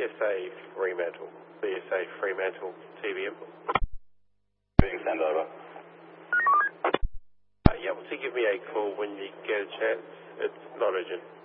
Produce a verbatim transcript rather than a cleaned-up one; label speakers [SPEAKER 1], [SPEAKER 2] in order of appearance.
[SPEAKER 1] S A Fremantle. C S A Fremantle T V M.
[SPEAKER 2] Send over.
[SPEAKER 1] Uh, you able to give me a call when you get a chance? It's not urgent.